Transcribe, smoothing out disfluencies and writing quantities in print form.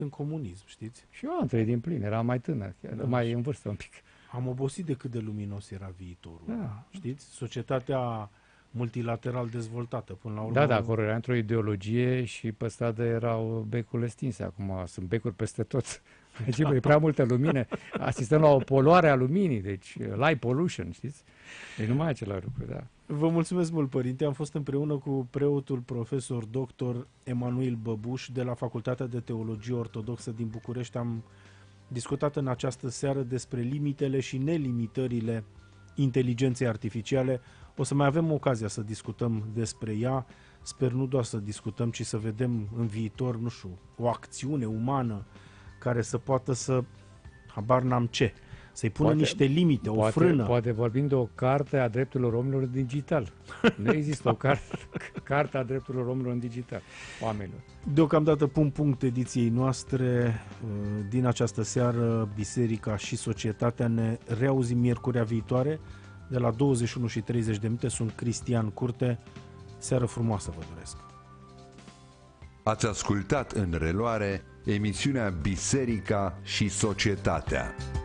în comunism, știți? Și eu am trăit din plin, eram mai tânăr, chiar, mai în vârstă un pic. Am obosit de cât de luminos era viitorul. Da. Știți? Societatea multilateral dezvoltată, până la urmă. Da, acolo era într-o ideologie și pe stradă erau becurile stinse. Acum sunt becuri peste tot. Deci e prea multă lumină. Asistăm la o poluare a luminii, deci light pollution, știți? Deci nu mai e același lucru, da. Vă mulțumesc mult, părinte. Am fost împreună cu preotul profesor dr. Emanuel Băbuș de la Facultatea de Teologie Ortodoxă din București. Am discutat în această seară despre limitele și nelimitările inteligenței artificiale. O să mai avem ocazia să discutăm despre ea. Sper nu doar să discutăm, ci să vedem în viitor, nu știu, o acțiune umană care să poată să, habar n-am ce, să-i pună niște limite, o frână. Poate vorbim de o carte a drepturilor omilor în digital. Nu există o carte a drepturilor omilor în digital, oamenilor. Deocamdată pun punct ediției noastre din această seară, Biserica și Societatea. Ne reauzim miercurea viitoare de la 21:30. Sunt Cristian Curte. Seară frumoasă vă doresc. Ați ascultat în reluare emisiunea Biserica și Societatea.